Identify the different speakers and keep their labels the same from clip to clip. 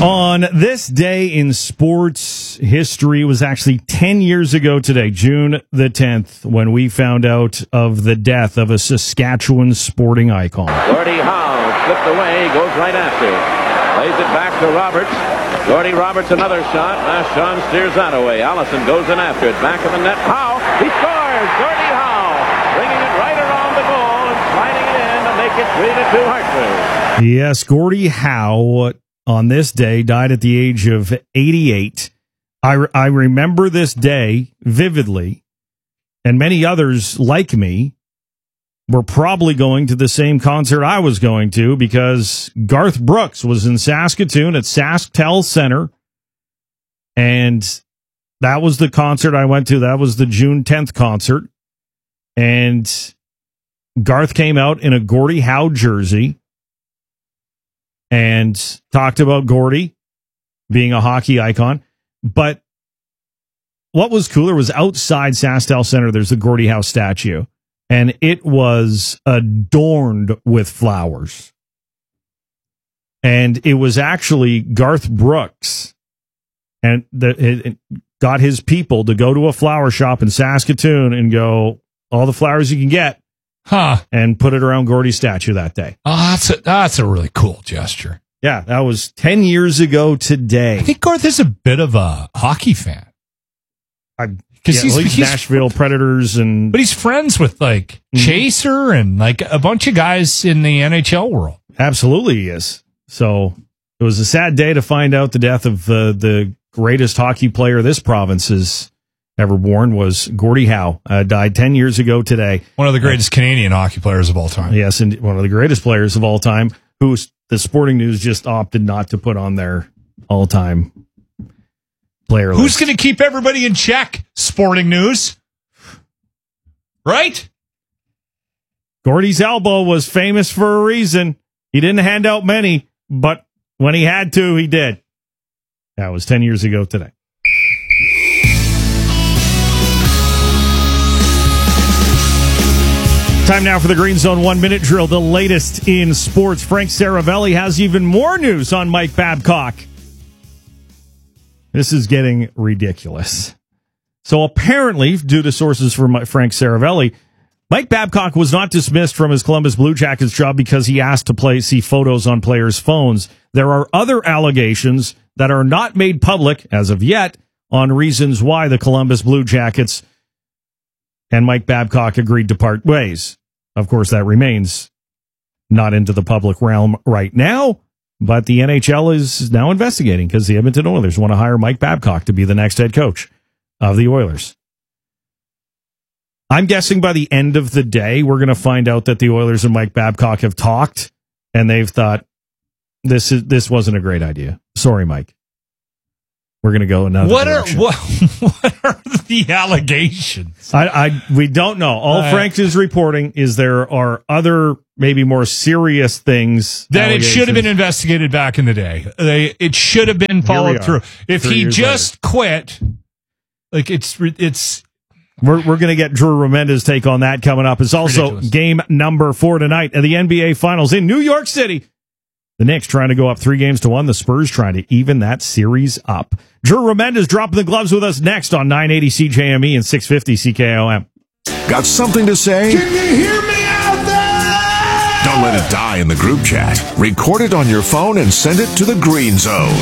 Speaker 1: On this day in sports history, it was actually 10 years ago today, June the 10th, when we found out of the death of a Saskatchewan sporting icon.
Speaker 2: Gordie Howe slipped away, goes right after. Lays it back to Roberts. Gordie Roberts, another shot. Sean steers that away. Allison goes in after it. Back of the net. Howe, he scores! Gordie Howe, bringing it right around the goal and sliding it in to make it 3-2 Hartford.
Speaker 1: Yes, Gordie Howe, on this day, died at the age of 88. I remember this day vividly, and many others like me were probably going to the same concert I was going to because Garth Brooks was in Saskatoon at SaskTel Center, and that was the concert I went to. That was the June 10th concert, and Garth came out in a Gordie Howe jersey and talked about Gordie being a hockey icon. But what was cooler was outside SaskTel Center, there's the Gordie Howe statue, and it was adorned with flowers. And it was actually Garth Brooks, and it got his people to go to a flower shop in Saskatoon and go, all the flowers you can get. And put it around Gordie's statue that day.
Speaker 3: Oh, that's a really cool gesture.
Speaker 1: Yeah, that was 10 years ago today.
Speaker 3: I think Garth is a bit of a hockey fan.
Speaker 1: Because he's Nashville Predators,
Speaker 3: but he's friends with like Chaser and like a bunch of guys in the NHL world.
Speaker 1: Absolutely, he is. So it was a sad day to find out the death of the greatest hockey player this province has ever born was Gordie Howe. Died 10 years ago today.
Speaker 3: One of the greatest Canadian hockey players of all time.
Speaker 1: Yes, and one of the greatest players of all time, who the Sporting News just opted not to put on their all-time player list.
Speaker 3: Who's going to keep everybody in check, Sporting News? Right?
Speaker 1: Gordie's elbow was famous for a reason. He didn't hand out many, but when he had to, he did. That was 10 years ago today. Time now for the Green Zone 1-minute drill, the latest in sports. Frank Saravelli has even more news on Mike Babcock. This is getting ridiculous. So apparently, due to sources from Frank Saravelli, Mike Babcock was not dismissed from his Columbus Blue Jackets job because he asked to see photos on players' phones. There are other allegations that are not made public as of yet on reasons why the Columbus Blue Jackets and Mike Babcock agreed to part ways. Of course, that remains not into the public realm right now, but the NHL is now investigating because the Edmonton Oilers want to hire Mike Babcock to be the next head coach of the Oilers. I'm guessing by the end of the day, we're going to find out that the Oilers and Mike Babcock have talked, and they've thought, this wasn't a great idea. Sorry, Mike. We're going to go another direction.
Speaker 3: What are the allegations?
Speaker 1: We don't know. All Frank is reporting is there are other, maybe more serious things.
Speaker 3: That it should have been investigated back in the day. It should have been followed through. If he just quit, like it's.
Speaker 1: We're going to get Drew Remenda's take on that coming up. It's also ridiculous. Game number 4 tonight at the NBA Finals in New York City. The Knicks trying to go up 3-1. The Spurs trying to even that series up. Drew Remenda's dropping the gloves with us next on 980 CJME and 650 CKOM.
Speaker 4: Got something to say?
Speaker 5: Can you hear me out there?
Speaker 4: Don't let it die in the group chat. Record it on your phone and send it to the Green Zone.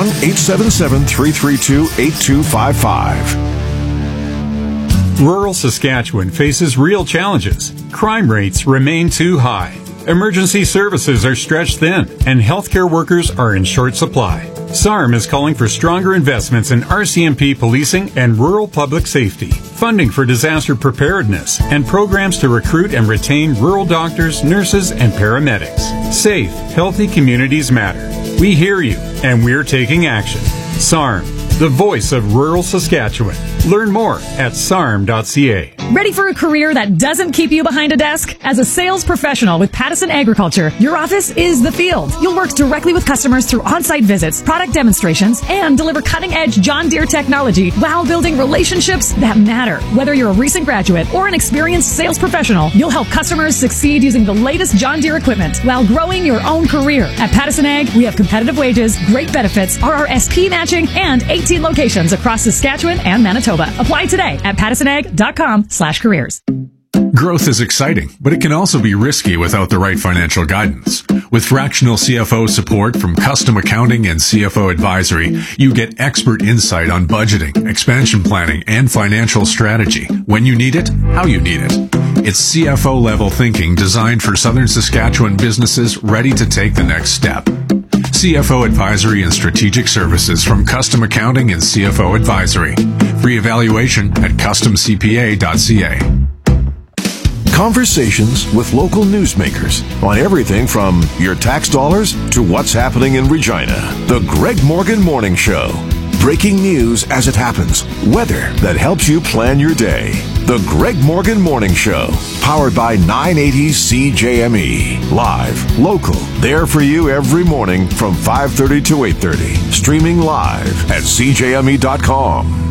Speaker 4: 1-877-332-8255.
Speaker 6: Rural Saskatchewan faces real challenges. Crime rates remain too high. Emergency services are stretched thin, and healthcare workers are in short supply. SARM is calling for stronger investments in RCMP policing and rural public safety, funding for disaster preparedness, and programs to recruit and retain rural doctors, nurses, and paramedics. Safe, healthy communities matter. We hear you, and we're taking action. SARM. the voice of rural Saskatchewan. Learn more at sarm.ca.
Speaker 7: Ready for a career that doesn't keep you behind a desk? As a sales professional with Pattison Agriculture, your office is the field. You'll work directly with customers through on-site visits, product demonstrations, and deliver cutting-edge John Deere technology while building relationships that matter. Whether you're a recent graduate or an experienced sales professional, you'll help customers succeed using the latest John Deere equipment while growing your own career. At Pattison Ag, we have competitive wages, great benefits, RRSP matching, and 18 locations across Saskatchewan and Manitoba. Apply today at pattisonag.com/careers.
Speaker 8: Growth is exciting, but it can also be risky without the right financial guidance. With fractional CFO support from Custom Accounting and CFO Advisory, you get expert insight on budgeting, expansion planning, and financial strategy. When you need it, how you need it. It's CFO-level thinking designed for Southern Saskatchewan businesses ready to take the next step. CFO Advisory and Strategic Services from Custom Accounting and CFO Advisory. Free evaluation at customcpa.ca.
Speaker 4: Conversations with local newsmakers on everything from your tax dollars to what's happening in Regina. The Greg Morgan Morning Show. Breaking news as it happens. Weather that helps you plan your day. The Greg Morgan Morning Show. Powered by 980 CJME. Live, local, there for you every morning from 5:30 to 8:30. Streaming live at cjme.com.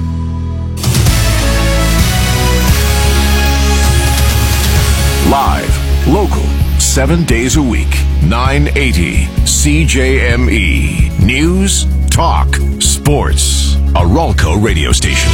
Speaker 4: Live, local, 7 days a week. 980 CJME. News, talk, sports. A Ralco radio station.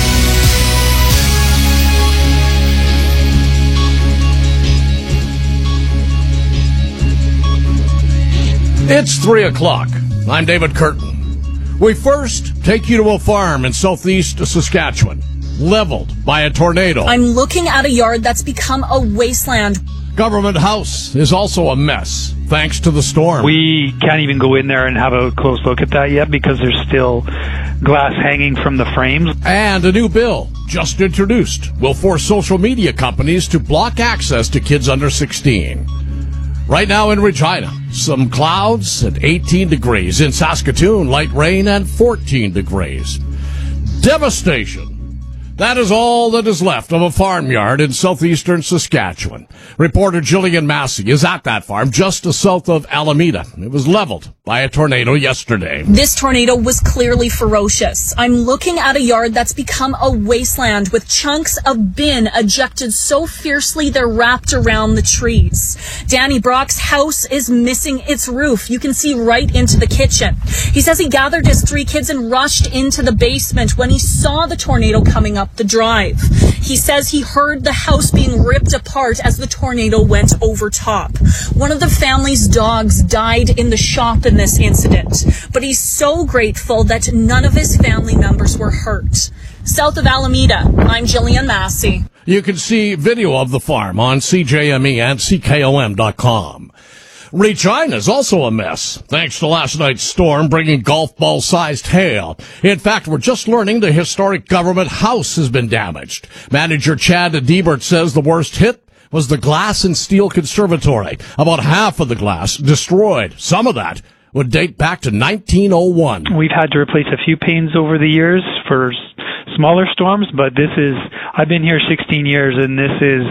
Speaker 9: It's 3 o'clock. I'm David Curtin. We first take you to a farm in southeast Saskatchewan, leveled by a tornado.
Speaker 10: I'm looking at a yard that's become a wasteland.
Speaker 9: Government House is also a mess, thanks to the storm.
Speaker 11: We can't even go in there and have a close look at that yet because there's still glass hanging from the frames.
Speaker 9: And a new bill, just introduced, will force social media companies to block access to kids under 16. Right now in Regina, some clouds and 18 degrees. In Saskatoon, light rain and 14 degrees. Devastation. That is all that is left of a farmyard in southeastern Saskatchewan. Reporter Jillian Massey is at that farm just south of Alameda. It was leveled by a tornado yesterday.
Speaker 10: This tornado was clearly ferocious. I'm looking at a yard that's become a wasteland with chunks of bin ejected so fiercely they're wrapped around the trees. Danny Brock's house is missing its roof. You can see right into the kitchen. He says he gathered his 3 kids and rushed into the basement when he saw the tornado coming up the drive. He says he heard the house being ripped apart as the tornado went over top. One of the family's dogs died in the shop in this incident, but he's so grateful that none of his family members were hurt. South of Alameda, I'm Jillian Massey.
Speaker 9: You can see video of the farm on CJME and CKOM.com. Regina's also a mess, thanks to last night's storm bringing golf ball-sized hail. In fact, we're just learning the historic government house has been damaged. Manager Chad Diebert says the worst hit was the glass and steel conservatory. About half of the glass destroyed. Some of that would date back to 1901.
Speaker 11: We've had to replace a few panes over the years for smaller storms, but I've been here 16 years, and this is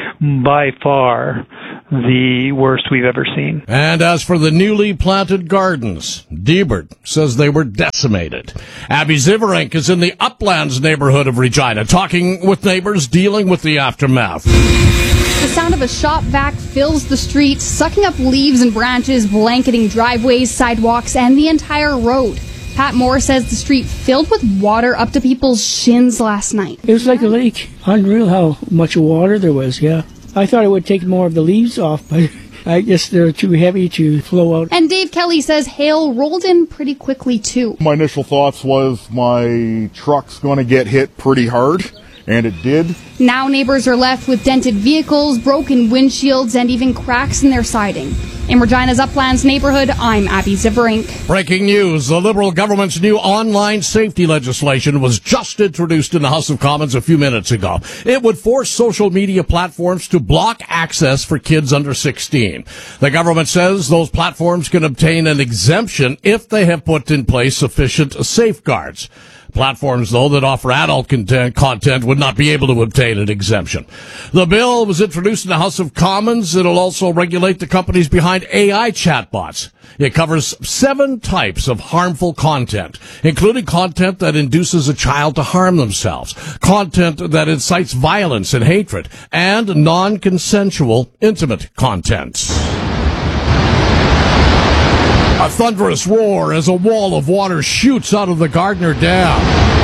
Speaker 11: by far the worst we've ever seen.
Speaker 9: And as for the newly planted gardens, Diebert says they were decimated. Abby Ziverink is in the Uplands neighborhood of Regina, talking with neighbors dealing with the aftermath.
Speaker 12: The sound of a shop vac fills the streets, sucking up leaves and branches, blanketing driveways, sidewalks, and the entire road. Pat Moore says the street filled with water up to people's shins last night.
Speaker 13: It was like a lake. Unreal how much water there was, yeah. I thought it would take more of the leaves off, but I guess they're too heavy to flow out.
Speaker 12: And Dave Kelly says hail rolled in pretty quickly, too.
Speaker 14: My initial thoughts was my truck's going to get hit pretty hard, and it did.
Speaker 12: Now neighbors are left with dented vehicles, broken windshields, and even cracks in their siding. In Regina's Uplands neighborhood, I'm Abby Ziverink.
Speaker 9: Breaking news. The Liberal government's new online safety legislation was just introduced in the House of Commons a few minutes ago. It would force social media platforms to block access for kids under 16. The government says those platforms can obtain an exemption if they have put in place sufficient safeguards. Platforms, though, that offer adult content would not be able to obtain an exemption. The bill was introduced in the House of Commons. It'll also regulate the companies behind AI chatbots. It covers 7 types of harmful content, including content that induces a child to harm themselves, content that incites violence and hatred, and non-consensual intimate content. A thunderous roar as a wall of water shoots out of the Gardner Dam.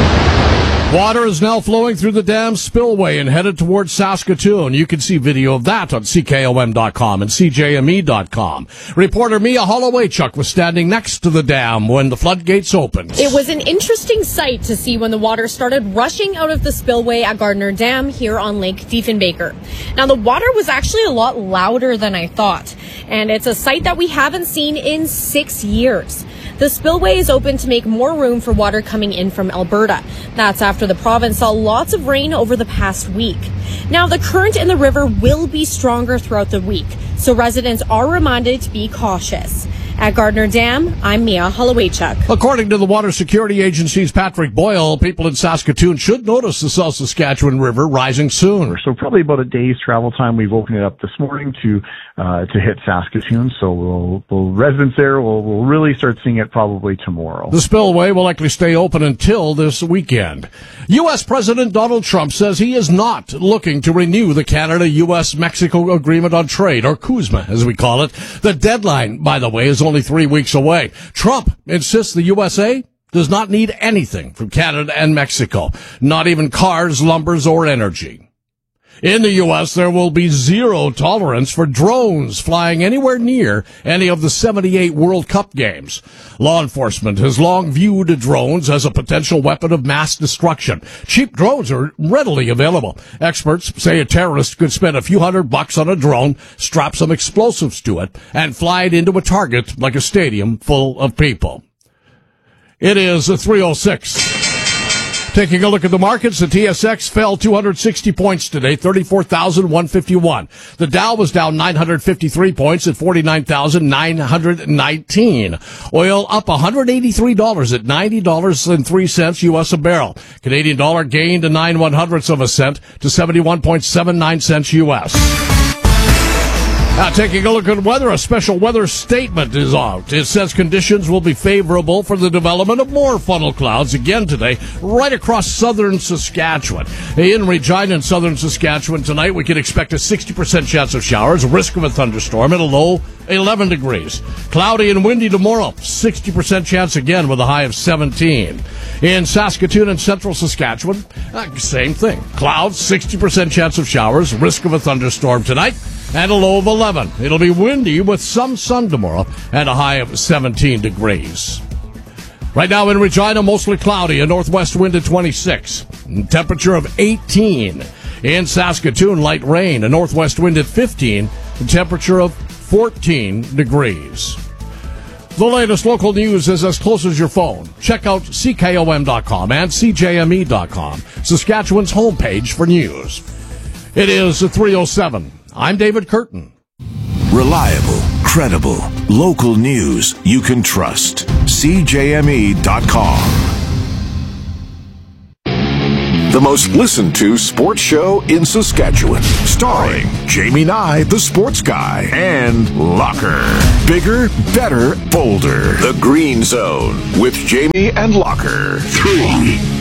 Speaker 9: Water is now flowing through the dam spillway and headed towards Saskatoon. You can see video of that on CKOM.com and CJME.com. Reporter Mia Hollowaychuk was standing next to the dam when the floodgates opened.
Speaker 15: It was an interesting sight to see when the water started rushing out of the spillway at Gardner Dam here on Lake Diefenbaker. Now, the water was actually a lot louder than I thought, and it's a sight that we haven't seen in 6 years. The spillway is open to make more room for water coming in from Alberta. That's after the province saw lots of rain over the past week. Now, the current in the river will be stronger throughout the week, so residents are reminded to be cautious. At Gardner Dam, I'm Mia Hollowaychuk.
Speaker 9: According to the Water Security Agency's Patrick Boyle, people in Saskatoon should notice the South Saskatchewan River rising soon.
Speaker 16: So probably about a day's travel time. We've opened it up this morning to hit Saskatoon. So residents there will really start seeing it probably tomorrow.
Speaker 9: The spillway will likely stay open until this weekend. U.S. President Donald Trump says he is not looking to renew the Canada-U.S.-Mexico Agreement on Trade, or CUSMA, as we call it. The deadline, by the way, is only 3 weeks away. Trump insists the USA does not need anything from Canada and Mexico, not even cars, lumbers, or energy. In the U.S., there will be zero tolerance for drones flying anywhere near any of the 78 World Cup games. Law enforcement has long viewed drones as a potential weapon of mass destruction. Cheap drones are readily available. Experts say a terrorist could spend a few $100 on a drone, strap some explosives to it, and fly it into a target like a stadium full of people. It is 3:06. Taking a look at the markets, the TSX fell 260 points today, 34,151. The Dow was down 953 points at 49,919. Oil up $183 at $90.03 U.S. a barrel. Canadian dollar gained a 9/100ths of a cent to 71.79 cents U.S. Now, taking a look at weather, a special weather statement is out. It says conditions will be favorable for the development of more funnel clouds again today, right across southern Saskatchewan. In Regina and southern Saskatchewan tonight, we can expect a 60% chance of showers, risk of a thunderstorm at a low 11 degrees. Cloudy and windy tomorrow, 60% chance again with a high of 17. In Saskatoon and central Saskatchewan, same thing. Clouds, 60% chance of showers, risk of a thunderstorm tonight, and a low of 11. It'll be windy with some sun tomorrow and a high of 17 degrees. Right now in Regina, mostly cloudy, a northwest wind at 26. Temperature of 18. In Saskatoon, light rain, a northwest wind at 15. Temperature of 14 degrees. The latest local news is as close as your phone. Check out CKOM.com and CJME.com, Saskatchewan's homepage for news. It is 3:07. I'm David Curtin.
Speaker 4: Reliable, credible, local news you can trust. CJME.com. The most listened to sports show in Saskatchewan. Starring Jamie Nye, the sports guy, and Locker. Bigger, better, bolder. The Green Zone with Jamie and Locker. 3,